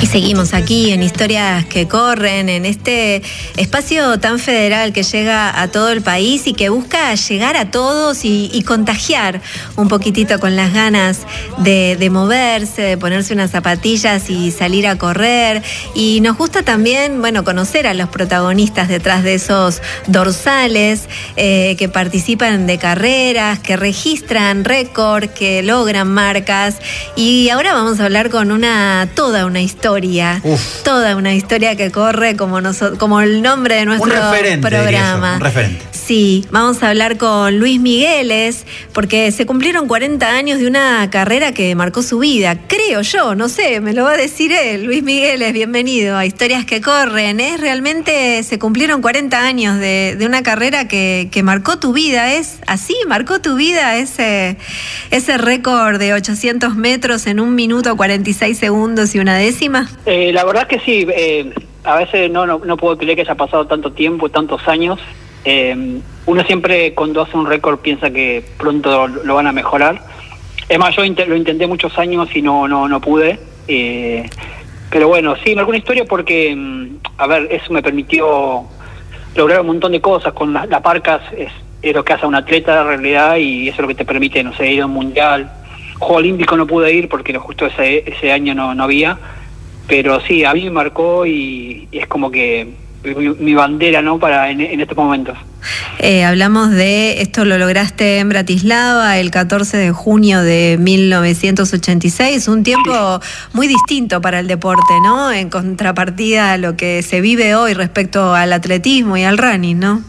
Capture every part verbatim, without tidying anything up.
Seguimos aquí en Historias que Corren, en este espacio tan federal que llega a todo el país y que busca llegar a todos y, y contagiar un poquitito con las ganas de, de moverse, de ponerse unas zapatillas y salir a correr. Y nos gusta también, bueno, conocer a los protagonistas detrás de esos dorsales eh, que participan de carreras, que registran récord, que logran marcas. Y ahora vamos a hablar con una toda una historia. Uf. Toda una historia que corre como, noso- como el nombre de nuestro un referente, programa. Yo, un referente. Sí, vamos a hablar con Luis Migueles, porque se cumplieron cuarenta años de una carrera que marcó su vida. Creo yo, no sé, me lo va a decir él. Luis Migueles, bienvenido a Historias que Corren. ¿Es realmente se cumplieron cuarenta años de, de una carrera que, que marcó tu vida? ¿Es así? ¿Marcó tu vida ese, ese récord de ochocientos metros en un minuto cuarenta y seis segundos y una décima? Eh, la verdad que sí, eh, a veces no, no, no puedo creer que haya pasado tanto tiempo, tantos años. Eh, uno siempre cuando hace un récord piensa que pronto lo, lo van a mejorar. Es más, yo int- lo intenté muchos años y no no no pude. Eh, pero bueno, sí, me alguna historia porque, a ver, eso me permitió lograr un montón de cosas. Con la, las marcas es, es lo que hace un atleta en realidad y eso es lo que te permite, no sé, ir a un mundial. Juego olímpico no pude ir porque justo ese, ese año no, no había. Pero sí, a mí me marcó y, y es como que mi, mi bandera, ¿no? Para en, en estos momentos. Eh, hablamos de, esto lo lograste en Bratislava el catorce de junio de mil novecientos ochenta y seis, un tiempo muy distinto para el deporte, ¿no? En contrapartida a lo que se vive hoy respecto al atletismo y al running, ¿no?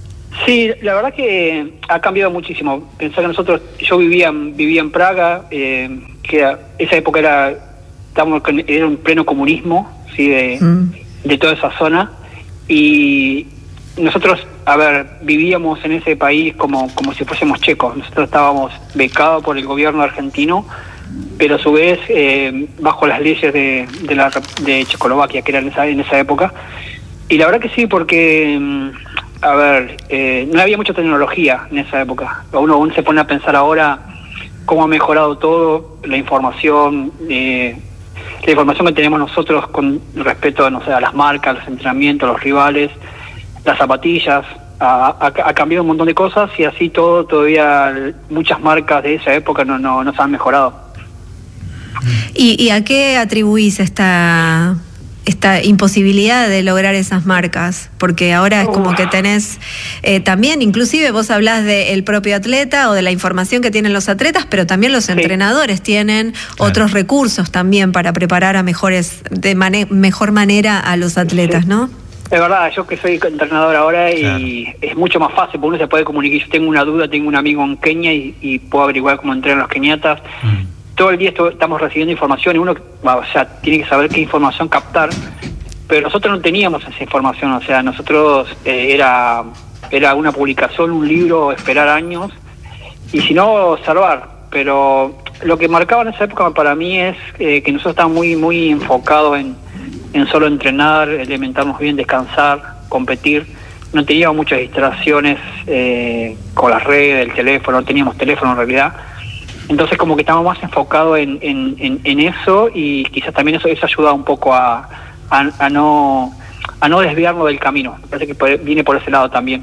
Sí, la verdad que ha cambiado muchísimo. Pensá que nosotros, yo vivía, vivía en Praga, eh, que era, esa época era... Estamos era un pleno comunismo, sí, de, mm. de toda esa zona, y nosotros, a ver, vivíamos en ese país como como si fuésemos checos. Nosotros estábamos becados por el gobierno argentino, pero a su vez eh, bajo las leyes de de, la, de Checoslovaquia, que era en esa, en esa época. Y la verdad que sí, porque, a ver, eh, no había mucha tecnología en esa época. Uno, uno se pone a pensar ahora cómo ha mejorado todo, la información, eh, la información que tenemos nosotros con respecto, no sé, a las marcas, los entrenamientos, los rivales, las zapatillas, ha, ha, ha cambiado un montón de cosas y así todo, todavía muchas marcas de esa época no, no, no se han mejorado. ¿Y, y a qué atribuís esta, esta imposibilidad de lograr esas marcas? Porque ahora es como que tenés eh, también, inclusive vos hablás del propio atleta o de la información que tienen los atletas, pero también los sí. entrenadores tienen claro. otros recursos también para preparar a mejores de mane- mejor manera a los atletas, sí. ¿no? Es verdad, yo que soy entrenador ahora y claro. es mucho más fácil, porque uno se puede comunicar. Yo tengo una duda, tengo un amigo en Kenia y, y puedo averiguar cómo entrenan los keniatas. Mm. Todo el día esto, estamos recibiendo información y uno, o sea, tiene que saber qué información captar, pero nosotros no teníamos esa información. O sea, nosotros eh, era era una publicación, un libro, esperar años y si no, observar. Pero lo que marcaba en esa época para mí es eh, que nosotros estábamos muy muy enfocados en, en solo entrenar, alimentarnos bien, descansar, competir. No teníamos muchas distracciones eh, con las redes, el teléfono, no teníamos teléfono en realidad. Entonces como que estamos más enfocados en, en, en, en eso y quizás también eso, eso ayuda un poco a, a, a no a no desviarnos del camino. Me parece que puede, viene por ese lado también.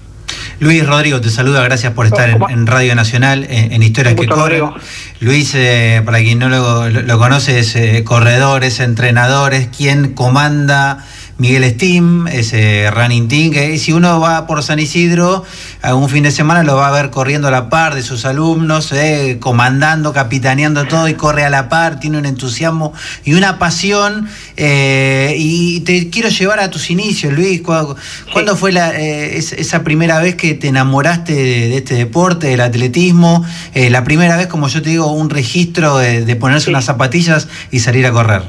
Luis, Rodrigo te saluda, gracias por estar en, en Radio Nacional, en, en Historias que Corren. Luis, eh, para quien no lo, lo, lo conoce, es eh, corredor, es entrenador, es quien comanda Miguel Steam, ese running team, que si uno va por San Isidro, algún fin de semana lo va a ver corriendo a la par de sus alumnos, eh, comandando, capitaneando todo y corre a la par, tiene un entusiasmo y una pasión. Eh, y te quiero llevar a tus inicios, Luis. ¿Cuándo, sí. ¿cuándo fue la, eh, esa primera vez que te enamoraste de, de este deporte, del atletismo? Eh, la primera vez, como yo te digo, un registro de, de ponerse sí. unas zapatillas y salir a correr.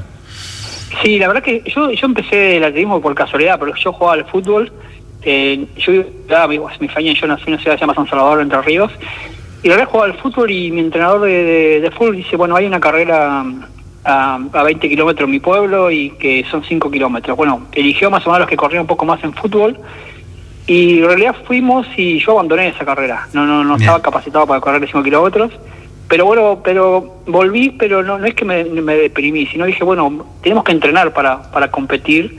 Sí, la verdad que yo yo empecé el atletismo por casualidad, pero yo jugaba al fútbol. Eh, yo ah, mi, mi familia, yo nací en una ciudad que se llama San Salvador, Entre Ríos, y la verdad jugaba al fútbol y mi entrenador de, de, de fútbol dice, bueno, hay una carrera a, a veinte kilómetros en mi pueblo y que son cinco kilómetros. Bueno, eligió más o menos los que corrían un poco más en fútbol y en realidad fuimos y yo abandoné esa carrera. No no no Bien. estaba capacitado para correr cinco kilómetros. Pero bueno, pero volví, pero no, no es que me, me deprimí, sino dije, bueno, tenemos que entrenar para, para competir.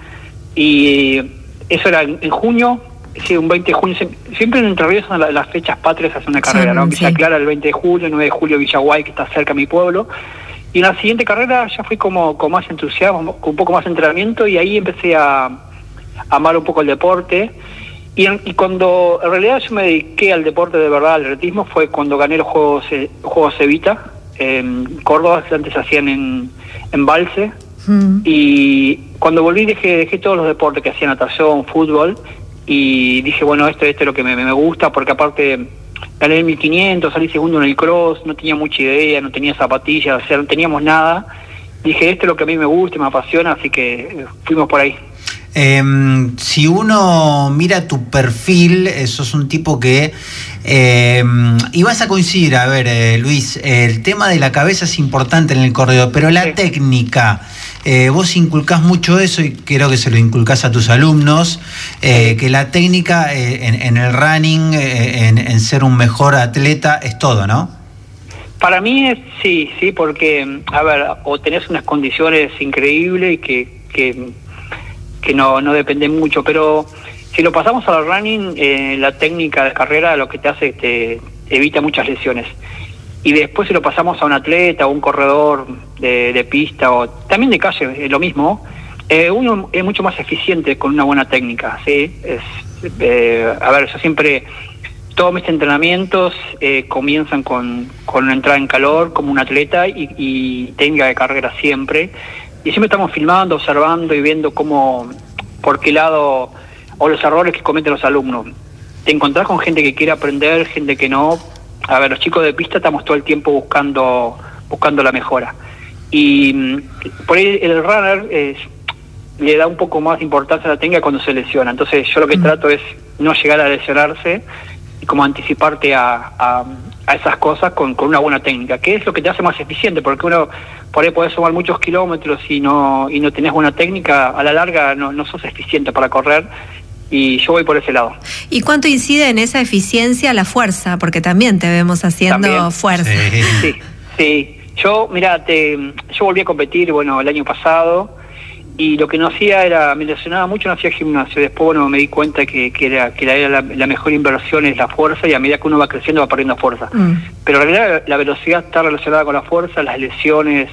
Y eso era en, en junio, sí, un veinte de junio, siempre en Entre Ríos son las, las fechas patrias hace una carrera, sí, ¿no? Que sí. Se aclara el veinte de julio, nueve de julio Villaguay, que está cerca de mi pueblo. Y en la siguiente carrera ya fui como con más entusiasmo, con un poco más de entrenamiento, y ahí empecé a, a amar un poco el deporte. Y, y cuando en realidad yo me dediqué al deporte de verdad, al atletismo, fue cuando gané los Juegos, eh, Juegos Evita en Córdoba, que antes se hacían en, en Balse. Mm. Y cuando volví dejé, dejé todos los deportes que hacía, natación, fútbol, y dije, bueno, esto, esto es lo que me, me gusta, porque aparte gané el mil quinientos, salí segundo en el cross, no tenía mucha idea, no tenía zapatillas, o sea, no teníamos nada. Dije, esto es lo que a mí me gusta y me apasiona, así que fuimos por ahí. Eh, si uno mira tu perfil, eh, sos un tipo que... Eh, y vas a coincidir, a ver, eh, Luis, eh, el tema de la cabeza es importante en el corredor, pero la sí. técnica... Eh, vos inculcás mucho eso y creo que se lo inculcás a tus alumnos, eh, que la técnica eh, en, en el running, eh, en, en ser un mejor atleta, es todo, ¿no? Para mí es, sí, sí, porque, a ver, o tenés unas condiciones increíbles y que, que, que no, no dependen mucho, pero si lo pasamos al running, eh, la técnica de carrera lo que te hace, te evita muchas lesiones. Y después si lo pasamos a un atleta o un corredor de, de pista o también de calle, es lo mismo, eh, uno es mucho más eficiente con una buena técnica, ¿sí? Es, eh, a ver, yo siempre, todos mis entrenamientos eh, comienzan con, con una entrada en calor como un atleta y, y técnica de carrera siempre. Y siempre estamos filmando, observando y viendo cómo, por qué lado, o los errores que cometen los alumnos. Te encontrás con gente que quiere aprender, gente que no. A ver, los chicos de pista estamos todo el tiempo buscando buscando la mejora. Y por ahí el runner eh, le da un poco más de importancia a la técnica cuando se lesiona. Entonces yo lo que mm. trato es no llegar a lesionarse y como anticiparte a, a, a esas cosas con, con una buena técnica, que es lo que te hace más eficiente, porque uno por ahí podés sumar muchos kilómetros y no y no tenés buena técnica, a la larga no, no sos eficiente para correr. Y yo voy por ese lado. ¿Y cuánto incide en esa eficiencia la fuerza? Porque también te vemos haciendo también. fuerza. Sí, sí. sí. Yo, mira, te, yo volví a competir, bueno, el año pasado, y lo que no hacía era, me lesionaba mucho, no hacía gimnasio. Después, bueno, me di cuenta que, que era, que era la, la mejor inversión es la fuerza, y a medida que uno va creciendo va perdiendo fuerza. Mm. Pero en realidad la velocidad está relacionada con la fuerza, las lesiones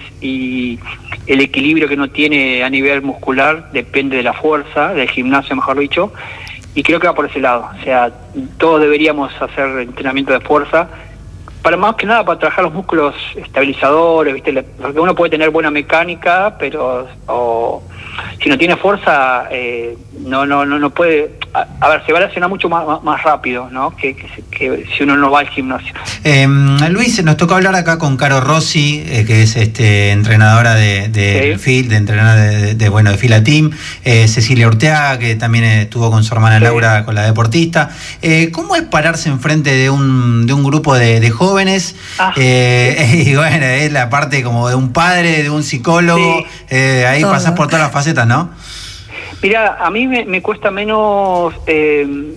y el equilibrio que uno tiene a nivel muscular depende de la fuerza, del gimnasio mejor dicho, y creo que va por ese lado. O sea, todos deberíamos hacer entrenamiento de fuerza, para más que nada para trabajar los músculos estabilizadores, ¿viste? Porque uno puede tener buena mecánica, pero o, si no tiene fuerza, eh, no, no, no, no puede. A, a ver, se va a lesionar mucho más, más rápido, ¿no? Que, que, que si uno no va al gimnasio. Eh, Luis, nos tocó hablar acá con Caro Rossi, eh, que es este entrenadora de, de sí. Fil, de entrenadora de, de, de bueno de Fila Team, eh, Cecilia Urteaga, que también estuvo con su hermana sí. Laura, con la deportista. Eh, ¿Cómo es pararse enfrente de un de un grupo de, de jóvenes? Ah, eh, sí. Y bueno, es la parte como de un padre, de un psicólogo, sí. eh, ahí Todo. pasás por todas las facetas, ¿no? Mira, a mí me, me cuesta menos, eh,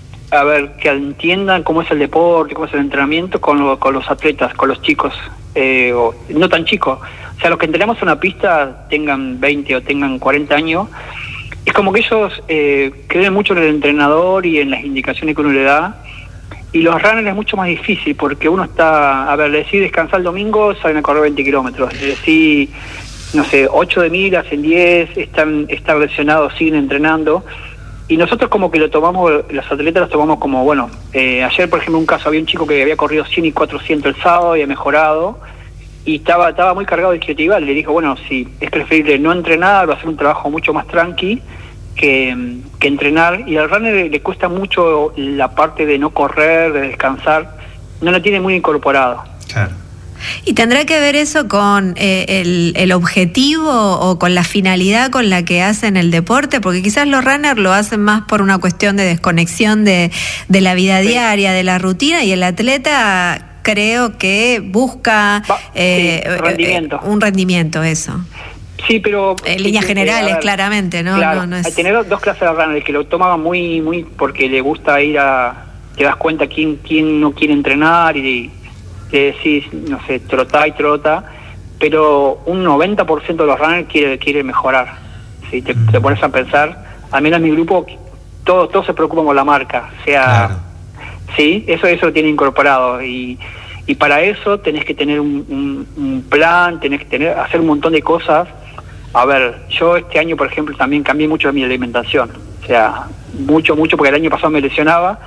a ver, que entiendan cómo es el deporte, cómo es el entrenamiento con, lo, con los atletas, con los chicos, eh, o no tan chicos. O sea, los que entrenamos en una pista, tengan veinte o tengan cuarenta años, es como que ellos eh, creen mucho en el entrenador y en las indicaciones que uno le da. Y los runners es mucho más difícil porque uno está, a ver, le decís descansar el domingo, salen a correr veinte kilómetros. Le decís, no sé, ocho de mil, hacen diez, están, están lesionados, siguen entrenando. Y nosotros como que lo tomamos, los atletas los tomamos como, bueno, eh, ayer por ejemplo un caso, había un chico que había corrido cien y cuatrocientos el sábado y ha mejorado. Y estaba estaba muy cargado de iniciativa, le dijo, bueno, si es preferible no entrenar, va a hacer un trabajo mucho más tranqui que, que entrenar. Y al runner le, le cuesta mucho la parte de no correr, de descansar, no lo tiene muy incorporado. Claro. ¿Y tendrá que ver eso con eh, el, el objetivo o con la finalidad con la que hacen el deporte? Porque quizás los runners lo hacen más por una cuestión de desconexión de, de la vida sí. diaria, de la rutina, y el atleta creo que busca Va, eh, sí, rendimiento. Eh, un rendimiento, eso. Sí, pero... En líneas generales, ver, claramente, ¿no? Claro, no, no es... tener dos clases de runner, el que lo toma muy, muy porque le gusta ir a... Te das cuenta quién, quién no quiere entrenar y... que decís, no sé, trota y trota, pero un noventa por ciento de los runners quiere, quiere mejorar. Si te, te pones a pensar, al menos en mi grupo, todos, todos se preocupan por la marca, o sea, claro. Sí, eso, eso lo tiene incorporado, y, y para eso tenés que tener un, un, un plan, tenés que tener, hacer un montón de cosas. A ver, yo este año, por ejemplo, también cambié mucho de mi alimentación, o sea, mucho, mucho, porque el año pasado me lesionaba,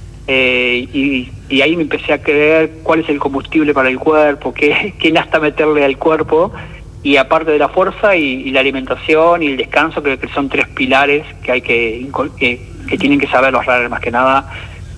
eh, y, y ahí me empecé a creer cuál es el combustible para el cuerpo, qué, qué nasta meterle al cuerpo, y aparte de la fuerza y, y la alimentación y el descanso, que, que son tres pilares que hay que, que, que tienen que saber los runners más que nada.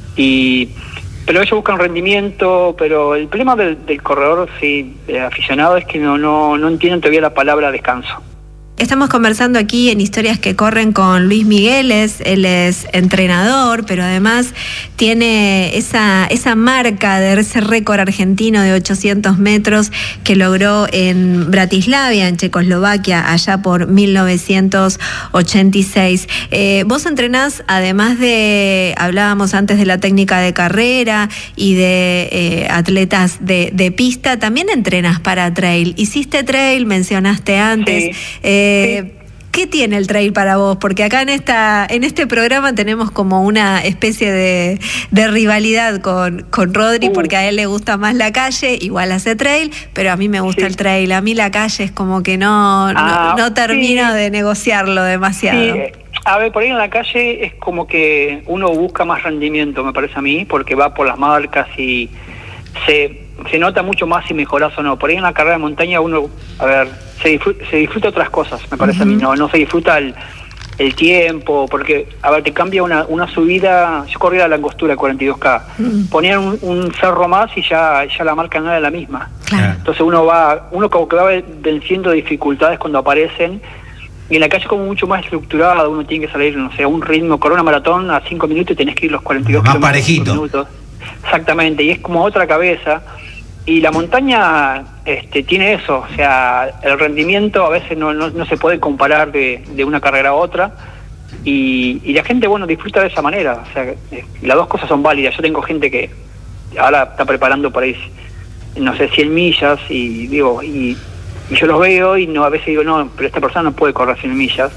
Y pero ellos buscan rendimiento, pero el problema del, del corredor, sí, eh, aficionado, es que no, no, no entienden todavía la palabra descanso. Estamos conversando aquí en Historias que Corren con Luis Migueles. Él es entrenador, pero además tiene esa, esa marca de ese récord argentino de ochocientos metros que logró en Bratislava, en Checoslovaquia, allá por mil novecientos ochenta y seis. Eh, vos entrenás, además de, hablábamos antes de la técnica de carrera y de eh, atletas de, de pista, también entrenás para trail. Hiciste trail, mencionaste antes. Sí. Eh, Sí. ¿Qué tiene el trail para vos? Porque acá en esta en este programa tenemos como una especie de, de rivalidad con, con Rodri, uh. porque a él le gusta más la calle, igual hace trail, pero a mí me gusta sí. el trail. A mí la calle es como que no, ah, no, no termino sí. de negociarlo demasiado. Sí. A ver, por ahí en la calle es como que uno busca más rendimiento, me parece a mí, porque va por las marcas y se, se nota mucho más si mejorás o no. Por ahí en la carrera de montaña uno, a ver, se disfruta, se disfruta otras cosas, me parece uh-huh. a mí, no, no se disfruta el, el tiempo, porque, a ver, te cambia una, una subida. Yo corría la Angostura cuarenta y dos K, uh-huh. ponían un, un cerro más y ya, ya la marca no era la misma. Claro. Entonces uno va, uno como que va venciendo dificultades cuando aparecen, y en la calle como mucho más estructurado, uno tiene que salir, no sé, a un ritmo, corona maratón a cinco minutos y tenés que ir los cuarenta y dos más parejito. Minutos. Exactamente, y es como otra cabeza. Y la montaña este, tiene eso, o sea, el rendimiento a veces no, no, no se puede comparar de, de una carrera a otra, y, y la gente, bueno, disfruta de esa manera, o sea, eh, las dos cosas son válidas. Yo tengo gente que ahora está preparando por ahí, no sé, cien millas, y digo, y, y yo los veo y no a veces digo, no, pero esta persona no puede correr cien millas,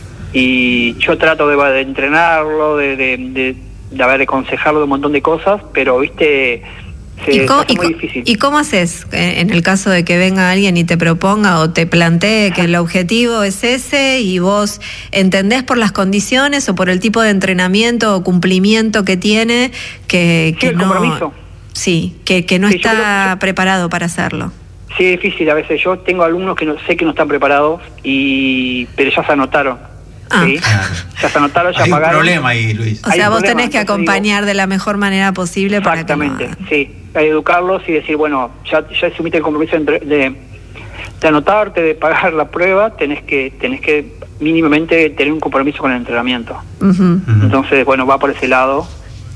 y yo trato de, de entrenarlo, de, de, de, de, haber, de aconsejarlo de un montón de cosas, pero, viste... Sí, ¿Y, cómo, y, muy ¿Y cómo haces en el caso de que venga alguien y te proponga o te plantee que el objetivo es ese y vos entendés por las condiciones o por el tipo de entrenamiento o cumplimiento que tiene que, que sí, el no compromiso. Sí, que, que no sí, está yo, preparado para hacerlo? Sí, es difícil a veces. Yo tengo alumnos que no sé que no están preparados, y pero ya se anotaron. Ah. Sí, ya se anotaron, ya hay pagaron. un problema ahí, Luis. O sea, vos problema, tenés que acompañar digo, de la mejor manera posible para que exactamente, no... sí. Hay educarlos y decir, bueno, ya, ya asumiste el compromiso de, de, de anotarte, de pagar la prueba, tenés que tenés que mínimamente tener un compromiso con el entrenamiento. Uh-huh. Uh-huh. Entonces, bueno, va por ese lado.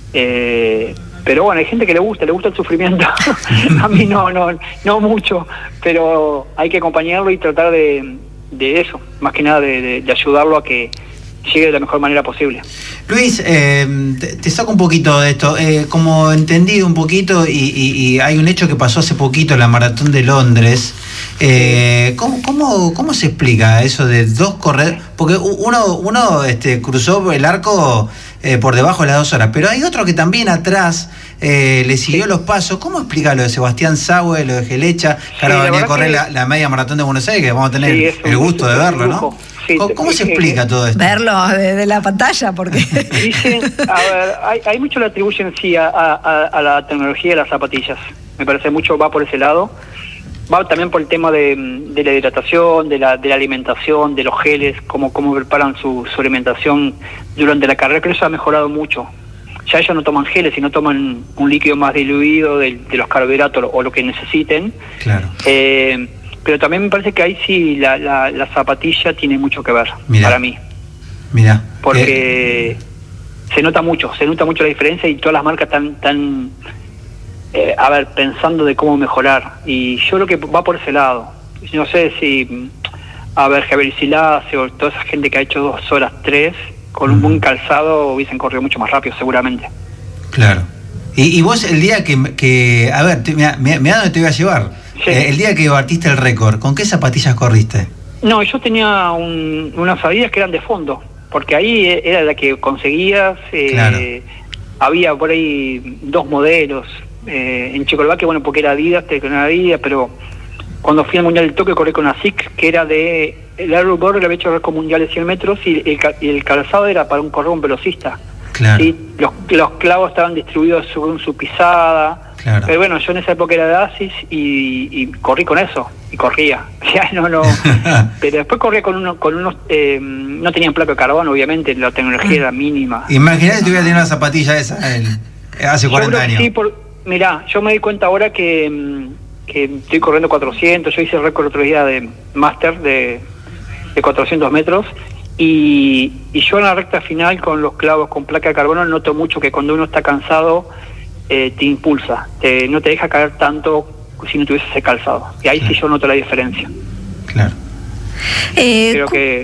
Eh, pero bueno, hay gente que le gusta, le gusta el sufrimiento. A mí no, no, no mucho, pero hay que acompañarlo y tratar de, de eso, más que nada de, de, de ayudarlo a que llegue de la mejor manera posible. Luis, eh, te, te saco un poquito de esto. Eh, como entendí un poquito, y, y, y hay un hecho que pasó hace poquito en la Maratón de Londres. Eh, ¿cómo, cómo, ¿Cómo se explica eso de dos corredores? Porque uno, uno este, cruzó el arco eh, por debajo de las dos horas, pero hay otro que también atrás eh, le siguió sí. los pasos. ¿Cómo explica lo de Sebastián Saue, lo de Gelecha? Que ahora sí, venía a correr que... la, la media maratón de Buenos Aires, que vamos a tener sí, el gusto de verlo, ¿no? Sí, ¿Cómo, ¿Cómo se explica todo esto? Verlo desde la pantalla, porque... Dicen, a ver, hay, hay mucho le atribuyen sí a, a, a la tecnología de las zapatillas. Me parece mucho va por ese lado. Va también por el tema de, de la hidratación, de la, de la alimentación, de los geles, cómo, cómo preparan su, su alimentación durante la carrera, que eso ha mejorado mucho. Ya ellos no toman geles, sino toman un líquido más diluido de, de los carbohidratos o lo que necesiten. Claro. Eh, pero también me parece que ahí sí la, la, la zapatilla tiene mucho que ver, Mirá. para mí. Mira. Porque eh. se nota mucho, se nota mucho la diferencia, y todas las marcas están tan, eh, a ver, pensando de cómo mejorar. Y yo creo que va por ese lado. No sé si, a ver, Javier Silase o toda esa gente que ha hecho dos horas tres, con un buen calzado hubiesen corrido mucho más rápido, seguramente. Claro. Y, y vos el día que, que a ver, te, mira, mira dónde te voy a llevar. Sí. Eh, el día que batiste el récord, ¿con qué zapatillas corriste? No, yo tenía un, unas Adidas que eran de fondo, porque ahí era la que conseguías, eh, claro. Había por ahí dos modelos, eh, en Checoslovaquia, bueno, porque era Adidas, te con Adidas, pero cuando fui al Mundial del Tokio corrí con ASICS, que era de, el Aerobor le había hecho récord mundial de cien metros y el, y el calzado era para un correr un velocista. Claro. ¿Sí? Los, los clavos estaban distribuidos según su pisada. Claro. Pero bueno, yo en esa época era de ASICS y, y corrí con eso, y corría. Ya no, no. Pero después corría con uno, con unos, eh, no tenían placa de carbono, obviamente, la tecnología era mínima. Imagínate si tuviera tenido una zapatilla esa el, hace cuarenta años. Sí, por, mirá, yo me di cuenta ahora que, que estoy corriendo cuatrocientos, yo hice el récord otro día de máster de, de cuatrocientos metros. Y, y yo en la recta final con los clavos con placa de carbono noto mucho que cuando uno está cansado eh, te impulsa, te, no te deja caer tanto si no tuviese ese calzado. Y ahí claro. Sí yo noto la diferencia. Claro. Eh, Creo que...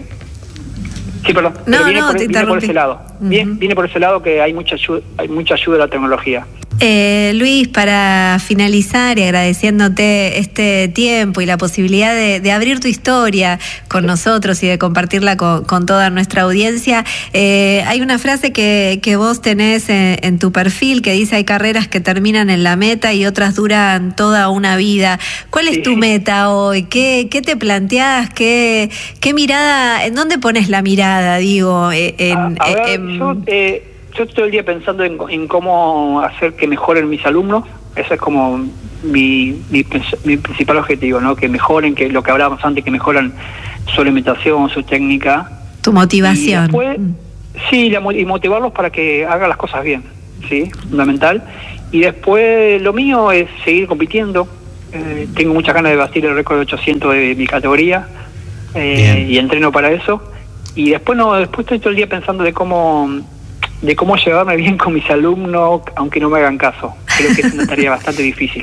Sí, perdón. No, pero viene, no, por, te viene por ese lado. Uh-huh. Bien, viene por ese lado que hay mucha ayuda, hay mucha ayuda de la tecnología. Eh, Luis, para finalizar y agradeciéndote este tiempo y la posibilidad de, de abrir tu historia con nosotros y de compartirla con, con toda nuestra audiencia, eh, hay una frase que, que vos tenés en, en tu perfil que dice: hay carreras que terminan en la meta y otras duran toda una vida. ¿Cuál es sí. tu meta hoy? ¿Qué, qué te planteás? ¿Qué, qué mirada? ¿En dónde pones la mirada? Digo, en, a, a ver, en, yo, eh... Yo estoy todo el día pensando en, en cómo hacer que mejoren mis alumnos. Ese es como mi, mi, mi principal objetivo, ¿no? Que mejoren, que lo que hablábamos antes, que mejoran su alimentación, su técnica. Tu motivación. Y después, sí, la, y motivarlos para que hagan las cosas bien, ¿sí? Fundamental. Y después lo mío es seguir compitiendo. Eh, tengo muchas ganas de batir el récord de ochocientos de mi categoría eh, y entreno para eso. Y después no, después estoy todo el día pensando de cómo... de cómo llevarme bien con mis alumnos, aunque no me hagan caso. Creo que es una tarea bastante difícil.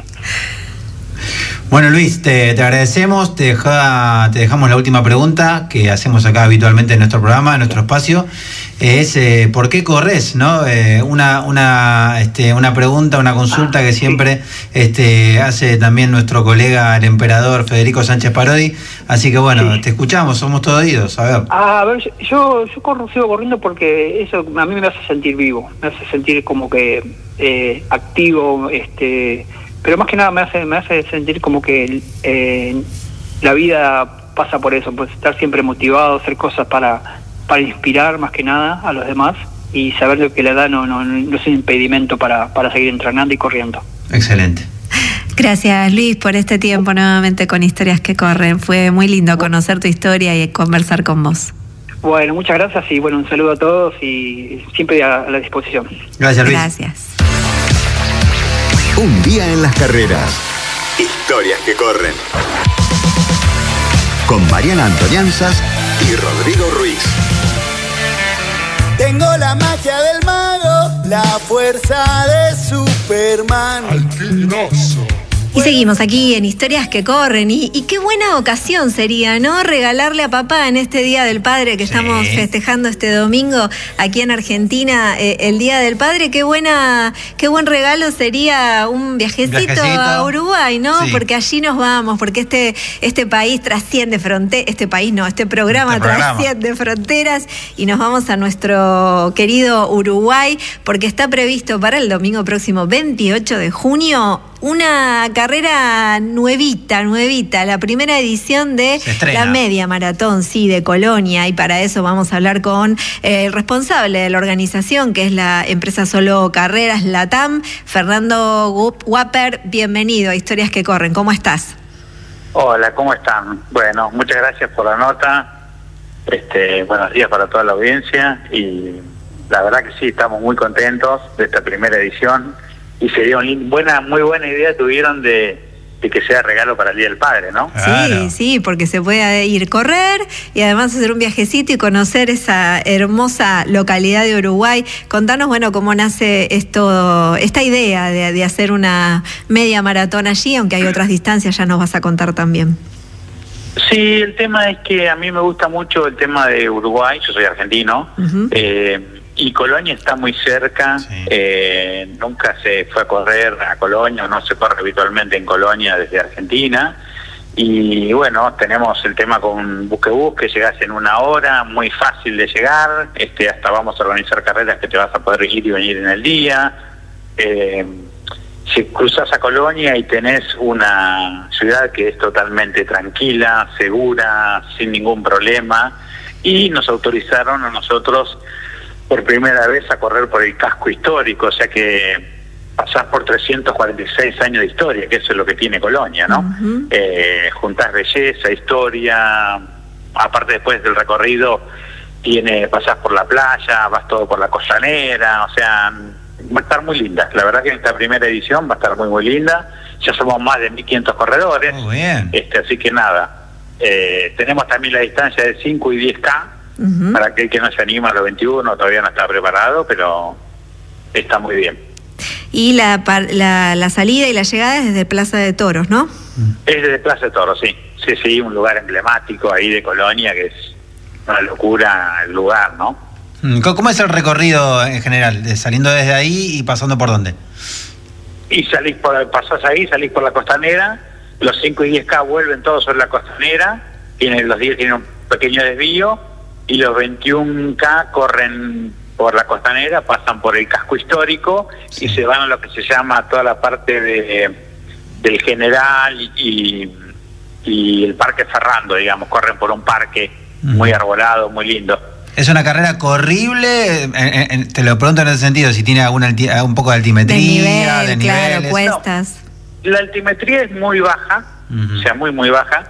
Bueno, Luis, te, te agradecemos, te, deja, te dejamos la última pregunta que hacemos acá habitualmente en nuestro programa, en nuestro espacio, es eh, ¿por qué corres? ¿No? Eh, una, una, este, una pregunta, una consulta ah, que siempre sí. este, hace también nuestro colega, el emperador Federico Sánchez Parodi, así que bueno, sí. te escuchamos, somos todos oídos, a ver. Ah, a ver, yo, yo corro, sigo corriendo porque eso a mí me hace sentir vivo, me hace sentir como que eh, activo, este... pero más que nada me hace me hace sentir como que eh, la vida pasa por eso, pues estar siempre motivado, hacer cosas para para inspirar más que nada a los demás y saber que la edad no no, no es un impedimento para, para seguir entrenando y corriendo. Excelente. Gracias, Luis, por este tiempo nuevamente con Historias que Corren. Fue muy lindo conocer tu historia y conversar con vos. Bueno, muchas gracias y bueno, un saludo a todos y siempre a la disposición. Gracias, Luis. Gracias. Un día en las carreras. Historias que corren. Con Mariana Antonianzas y Rodrigo Ruiz. Tengo la magia del mago, la fuerza de Superman. Alquinoso. Y seguimos aquí en Historias que Corren y, y qué buena ocasión sería, ¿no? Regalarle a papá en este Día del Padre que sí. estamos festejando este domingo aquí en Argentina, eh, el Día del Padre. Qué buena, qué buen regalo sería un viajecito, viajecito. a Uruguay, ¿no? Sí. Porque allí nos vamos, porque este, este país trasciende fronteras, este país no, este programa, este programa trasciende fronteras y nos vamos a nuestro querido Uruguay porque está previsto para el domingo próximo veintiocho de junio una carrera nuevita, nuevita, la primera edición de la media maratón, sí, de Colonia, y para eso vamos a hablar con eh, el responsable de la organización, que es la empresa Solo Carreras Latam, Fernando Wapper. Bienvenido a Historias que Corren, ¿cómo estás? Hola, ¿cómo están? Bueno, muchas gracias por la nota, este, buenos días para toda la audiencia, y la verdad que sí, estamos muy contentos de esta primera edición. Y sería una buena, muy buena idea tuvieron de, de que sea regalo para el Día del Padre, ¿no? Claro. Sí, sí, porque se puede ir correr y además hacer un viajecito y conocer esa hermosa localidad de Uruguay. Contanos, bueno, cómo nace esto, esta idea de, de hacer una media maratón allí, aunque hay otras distancias, ya nos vas a contar también. Sí, el tema es que a mí me gusta mucho el tema de Uruguay, yo soy argentino, uh-huh. eh, y Colonia está muy cerca, sí. eh, nunca se fue a correr a Colonia, no se corre habitualmente en Colonia desde Argentina, y bueno, tenemos el tema con Buquebus, que llegás en una hora, muy fácil de llegar, este hasta vamos a organizar carreras que te vas a poder ir y venir en el día. Eh, si cruzas a Colonia y tenés una ciudad que es totalmente tranquila, segura, sin ningún problema, y nos autorizaron a nosotros por primera vez a correr por el casco histórico, o sea que pasás por trescientos cuarenta y seis años de historia, que eso es lo que tiene Colonia, ¿no? Uh-huh. Eh, juntás belleza, historia, aparte después del recorrido tiene pasás por la playa, vas todo por la costanera, o sea, va a estar muy linda. La verdad que en esta primera edición va a estar muy muy linda, ya somos más de mil quinientos corredores, muy bien. Este, así que nada, eh, tenemos también la distancia de cinco y diez K, uh-huh. para aquel que no se anima a los veintiuno, todavía no está preparado, pero está muy bien. Y la, la, la salida y la llegada es desde Plaza de Toros, ¿no? Es desde Plaza de Toros, sí. Sí, sí, un lugar emblemático ahí de Colonia, que es una locura el lugar, ¿no? ¿Cómo es el recorrido en general? Saliendo desde ahí y pasando por dónde? Y salís por, pasás ahí, salís por la costanera, los cinco y diez K vuelven todos sobre la costanera, tienen, los diez tienen un pequeño desvío, y los veintiún K corren por la costanera, pasan por el casco histórico, sí. y se van a lo que se llama toda la parte de del General y, y el Parque Ferrando, digamos, corren por un parque uh-huh. muy arbolado, muy lindo. ¿Es una carrera corrible? En, en, te lo pregunto en ese sentido, si tiene alguna alti, un poco de altimetría, de, nivel, de niveles. Claro, cuestas. No, la altimetría es muy baja, uh-huh. o sea, muy, muy baja.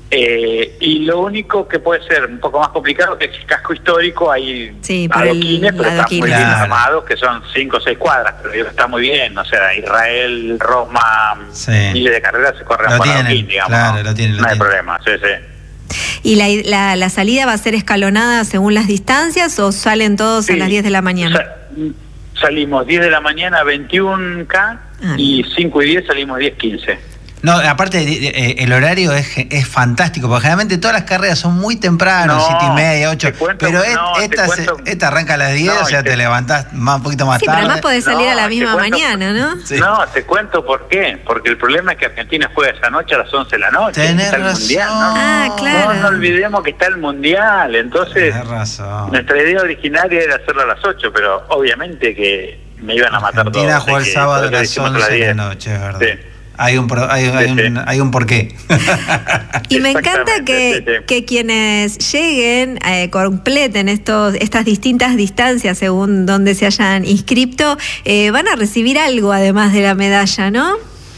Eh, y lo único que puede ser un poco más complicado es que el casco histórico hay sí, adoquines, pero están muy bien armados, que son cinco o seis cuadras, pero está muy bien, o sea, Israel, Roma, sí. miles de carreras se corren por adoquín, digamos, claro, ¿no? Lo tienen, lo no hay tienen. problema, sí, sí. ¿Y la, la, la salida va a ser escalonada según las distancias o salen todos sí. a las diez de la mañana? Sa salimos diez de la mañana, veintiún K, ah, y cinco y diez salimos diez, quince. No, aparte eh, el horario es, es fantástico, porque generalmente todas las carreras son muy temprano, no, siete y media, ocho, pero es, no, esta, cuento, se, esta arranca a las diez, no, o sea, te, te levantás más, un poquito más sí, tarde. Sí, pero además podés salir no, a la misma cuento, mañana, ¿no? Sí. No, te cuento por qué, porque el problema es que Argentina juega esa noche a las once de la noche. Tenés está razón. El mundial, ¿no? Ah, claro. No, no olvidemos que está el Mundial, entonces nuestra idea originaria era hacerlo a las ocho, pero obviamente que me iban a matar todos. Argentina jugó el sábado a las once de la noche, es verdad. Sí. Hay un, pro, hay, hay, sí, un, hay un porqué. Y me encanta que, sí, sí. que quienes lleguen, eh, completen estos, estas distintas distancias según donde se hayan inscrito, eh, van a recibir algo además de la medalla, ¿no?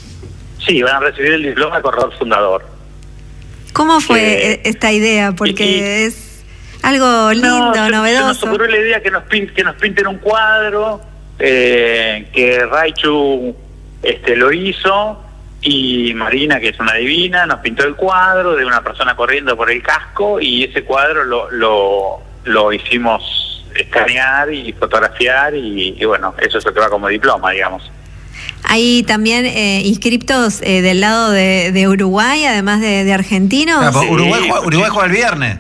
Sí, van a recibir el diploma de corredor fundador. ¿Cómo fue eh, esta idea? Porque y, y, es algo lindo, no, novedoso. Nos ocurrió la idea que nos, pin, que nos pinten un cuadro, eh, que Raichu este, lo hizo, y Marina, que es una divina, nos pintó el cuadro de una persona corriendo por el casco, y ese cuadro lo, lo, lo hicimos escanear y fotografiar, y, y bueno, eso es lo que va como diploma, digamos. Hay también eh, inscriptos eh, del lado de, de Uruguay, además de, de argentinos. Claro, sí, Uruguay, juega, Uruguay juega el viernes.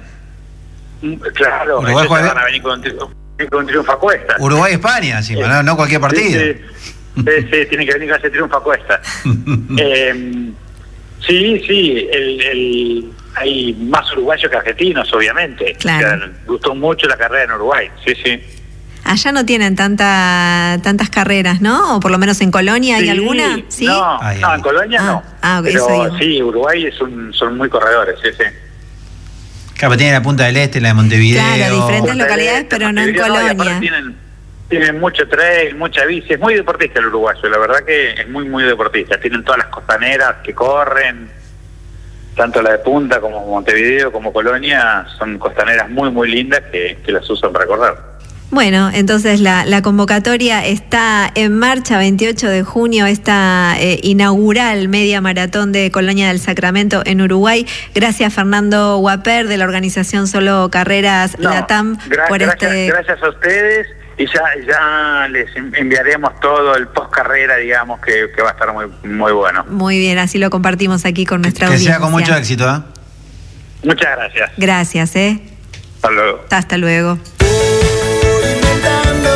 Claro, Uruguay juega van a venir con, con triunfo a cuesta. Uruguay-España, sí, sí. No, no cualquier partido. Sí, sí. Sí, sí, tiene que venir con ese triunfo a cuesta. eh, sí, sí, el, el, hay más uruguayos que argentinos, obviamente. Claro. O sea, gustó mucho la carrera en Uruguay, sí, sí. Allá no tienen tanta, tantas carreras, ¿no? O por lo menos en Colonia, ¿hay sí, alguna? ¿Sí? No, ay, no, en Colonia ah, no. Ah, pero sí, Uruguay es un, son muy corredores, sí, sí. Claro, tiene la Punta del Este, la de Montevideo. Claro, diferentes Punta localidades, Este, pero no en Colonia. No, tienen, tienen mucho trail, mucha bici, es muy deportista el uruguayo, la verdad que es muy, muy deportista. Tienen todas las costaneras que corren, tanto la de Punta como Montevideo como Colonia, son costaneras muy, muy lindas que, que las usan para correr. Bueno, entonces la, la convocatoria está en marcha, veintiocho de junio, esta eh, inaugural media maratón de Colonia del Sacramento en Uruguay. Gracias Fernando Guaper de la organización Solo Carreras no, Latam gra por gracias, este... Gracias a ustedes y ya, ya les enviaremos todo el post carrera, digamos, que, que va a estar muy, muy bueno. Muy bien, así lo compartimos aquí con nuestra que audiencia. Que sea con mucho éxito, ¿eh? Muchas gracias. Gracias, ¿eh? Hasta luego. Hasta luego. Inventando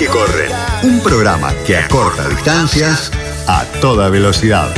corren. Un programa que acorta distancias a toda velocidad.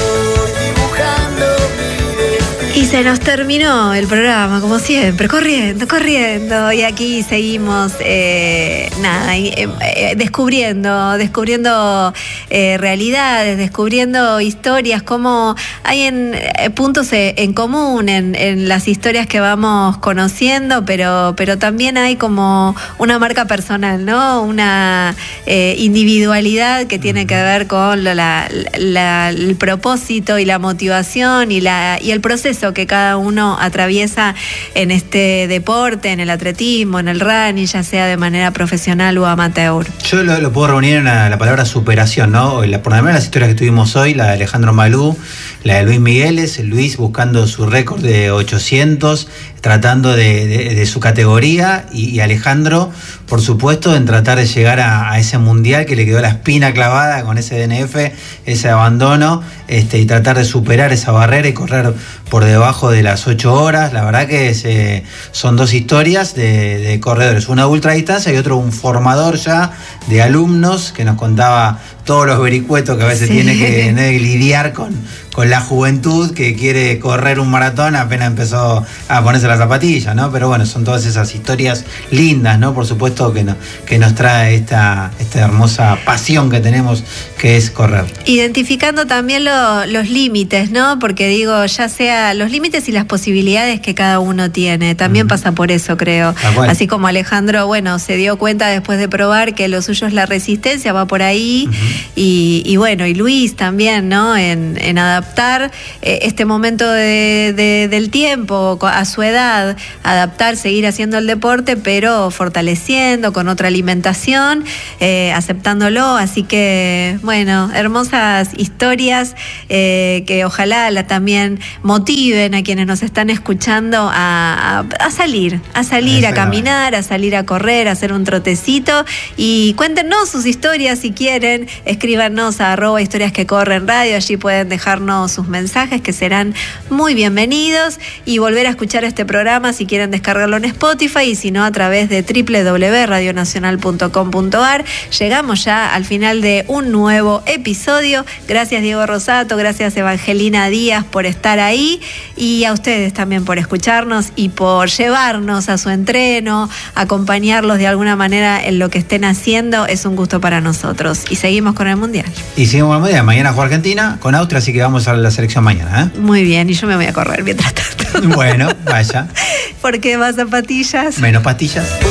Y se nos terminó el programa, como siempre, corriendo, corriendo. Y aquí seguimos, eh, nada, eh, eh, descubriendo, descubriendo eh, realidades, descubriendo historias, como hay en, eh, puntos en común en, en las historias que vamos conociendo, pero, pero también hay como una marca personal, ¿no? Una eh, individualidad que tiene que ver con lo, la, la, el propósito y la motivación y, la, y el proceso que cada uno atraviesa en este deporte, en el atletismo, en el running, ya sea de manera profesional o amateur. Yo lo, lo puedo reunir en la, la palabra superación, ¿no? La, por lo menos las historias que tuvimos hoy, la de Alejandro Malú, la de Luis Migueles, Luis buscando su récord de ochocientos, tratando de, de, de su categoría, y, y Alejandro, por supuesto, en tratar de llegar a, a ese mundial que le quedó la espina clavada con ese D N F, ese abandono, este, y tratar de superar esa barrera y correr por debajo de las ocho horas. La verdad que es, eh, son dos historias de, de corredores, una ultra distancia y otro un formador ya de alumnos que nos contaba todos los vericuetos que a veces sí. tiene que, ¿no?, lidiar con, con la juventud que quiere correr un maratón apenas empezó a ponerse las zapatillas, ¿no? Pero bueno, son todas esas historias lindas, ¿no? Por supuesto que, no, que nos trae esta, esta hermosa pasión que tenemos, que es correr. Identificando también lo, los límites, ¿no? Porque digo, ya sea los límites y las posibilidades que cada uno tiene, también uh-huh. pasa por eso, creo. Así como Alejandro, bueno, se dio cuenta después de probar que lo suyo es la resistencia, va por ahí. Uh-huh. Y, y bueno, y Luis también, ¿no? En, en adaptar eh, este momento de, de, del tiempo a su edad, adaptar, seguir haciendo el deporte, pero fortaleciendo con otra alimentación, eh, aceptándolo. Así que, bueno, hermosas historias eh, que ojalá la, también motiven a quienes nos están escuchando a, a, a salir, a salir, a caminar, a salir a correr, a hacer un trotecito. Y cuéntenos sus historias si quieren. Escríbanos a arroba historias que corren radio, allí pueden dejarnos sus mensajes que serán muy bienvenidos, y volver a escuchar este programa si quieren descargarlo en Spotify, y si no a través de doble u doble u doble u punto radio nacional punto com punto a r. Llegamos ya al final de un nuevo episodio. Gracias Diego Rosato, gracias Evangelina Díaz por estar ahí, y a ustedes también por escucharnos y por llevarnos a su entreno, acompañarlos de alguna manera en lo que estén haciendo. Es un gusto para nosotros, y seguimos con el Mundial. Y seguimos con el Mundial. Mañana juega Argentina con Austria, así que vamos a la selección mañana, ¿eh? Muy bien, y yo me voy a correr mientras tanto. Bueno, vaya. ¿Por qué más zapatillas? Menos pastillas.